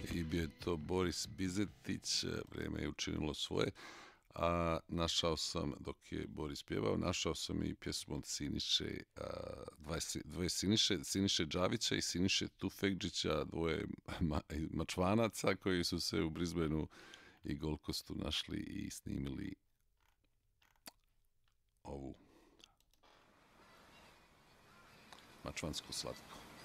I bio je to Boris Bizetić, vrijeme je učinilo svoje. A našao sam, dok je Boris pjevao, našao sam i pjesmu od Siniše, dvoje Siniše Đavića i Siniše Tufekđića, dvoje mačvanaca koji su se u Brisbaneu i Gold Coastu našli i snimili ovu mačvansku slatku.